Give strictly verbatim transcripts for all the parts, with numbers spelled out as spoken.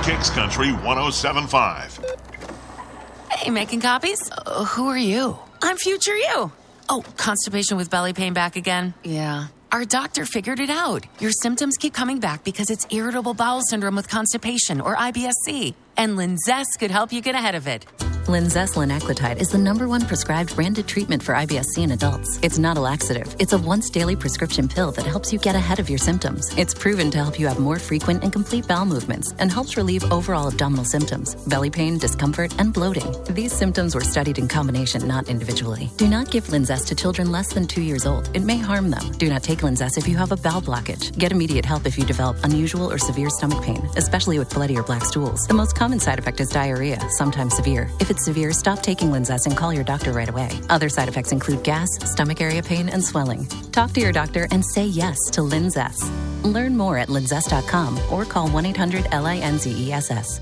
Kicks Country one oh seven point five. Hey, making copies? Uh, who are you? I'm future you. Oh, constipation with belly pain back again? Yeah. Our doctor figured it out. Your symptoms keep coming back because it's irritable bowel syndrome with constipation, or I B S C. And Linzess could help you get ahead of it. Linzess linaclotide is the number one prescribed branded treatment for I B S C in adults. It's not a laxative. It's a once-daily prescription pill that helps you get ahead of your symptoms. It's proven to help you have more frequent and complete bowel movements and helps relieve overall abdominal symptoms, belly pain, discomfort, and bloating. These symptoms were studied in combination, not individually. Do not give Linzess to children less than two years old. It may harm them. Do not take Linzess if you have a bowel blockage. Get immediate help if you develop unusual or severe stomach pain, especially with bloody or black stools. The most common side effect is diarrhea, sometimes severe. If it's severe, stop taking Linzess and call your doctor right away. Other side effects include gas, stomach area pain, and swelling. Talk to your doctor and say yes to Linzess. Learn more at linzess dot com or call one eight hundred L I N Z E S S.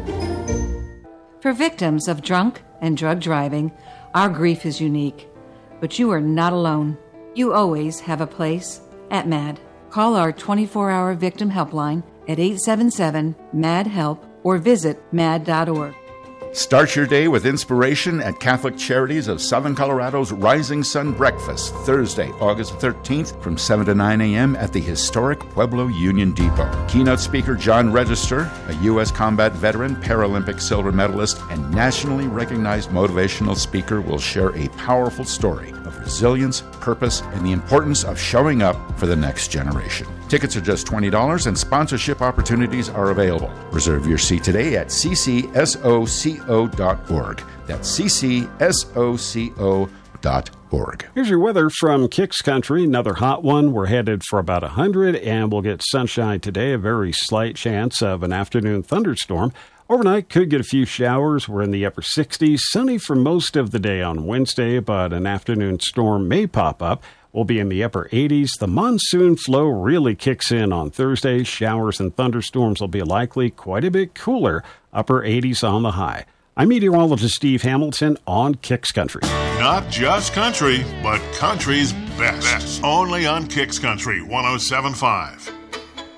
For victims of drunk and drug driving, our grief is unique. But you are not alone. You always have a place at MAD. Call our twenty-four hour victim helpline at eight seven seven, M A D, HELP or visit mad dot org. Start your day with inspiration at Catholic Charities of Southern Colorado's Rising Sun Breakfast, Thursday, August thirteenth from seven to nine a.m. at the historic Pueblo Union Depot. Keynote speaker John Register, a U S combat veteran, Paralympic silver medalist, and nationally recognized motivational speaker, will share a powerful story of resilience, purpose, and the importance of showing up for the next generation. Tickets are just twenty dollars and sponsorship opportunities are available. Reserve your seat today at c c soco dot org. That's c c soco dot org. Here's your weather from Kicks Country. Another hot one. We're headed for about one hundred, and we'll get sunshine today. A very slight chance of an afternoon thunderstorm. Overnight, could get a few showers. We're in the upper sixties. Sunny for most of the day on Wednesday, but an afternoon storm may pop up. We'll be in the upper eighties. The monsoon flow really kicks in on Thursday. Showers and thunderstorms will be likely, quite a bit cooler. Upper eighties on the high. I'm meteorologist Steve Hamilton on Kicks Country. Not just country, but country's best. best. Only on Kicks Country one oh seven point five.